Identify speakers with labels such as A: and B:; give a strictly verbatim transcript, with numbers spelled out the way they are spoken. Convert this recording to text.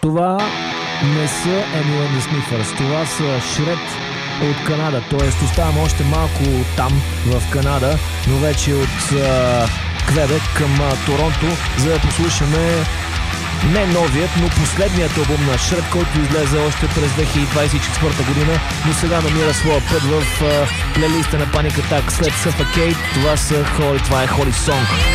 A: Това не са Емил and the Sniffers, това са Shred от Канада, т.е. оставам още малко там в Канада, но вече от а, Квебек към а, Торонто, за да послушаме не новият, но последният албум на Shred, който излезе още през две хиляди двадесет и четвърта година, но сега намира своя път в а, плейлиста на Panic Attack след Suffocate. Това са Holy, това е Holy Song.